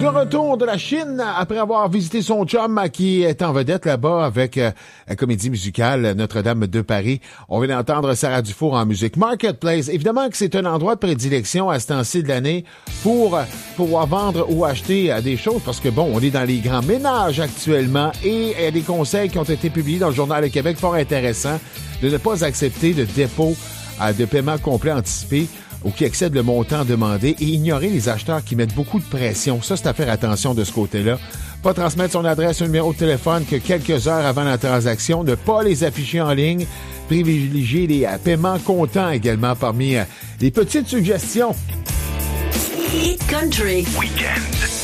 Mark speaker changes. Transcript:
Speaker 1: De retour de la Chine, après avoir visité son chum qui est en vedette là-bas avec la comédie musicale Notre-Dame de Paris. On vient d'entendre Sarah Dufour en musique. Marketplace, évidemment que c'est un endroit de prédilection à ce temps-ci de l'année pour pouvoir vendre ou acheter des choses parce que bon, on est dans les grands ménages actuellement et il y a des conseils qui ont été publiés dans le Journal de Québec fort intéressants de ne pas accepter de dépôt de paiement complet anticipé ou qui excède le montant demandé et ignorer les acheteurs qui mettent beaucoup de pression. Ça, c'est à faire attention de ce côté-là. Pas transmettre son adresse ou numéro de téléphone que quelques heures avant la transaction. Ne pas les afficher en ligne. Privilégier les paiements comptants également parmi les petites suggestions.
Speaker 2: Hit Country.
Speaker 3: Weekend.